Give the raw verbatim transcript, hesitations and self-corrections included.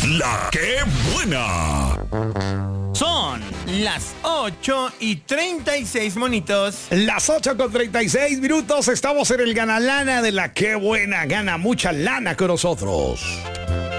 La que buena. Son las ocho y treinta y seis, monitos. Las ocho con treinta y seis minutos. Estamos en el Gana Lana de La que buena. Gana mucha lana con nosotros.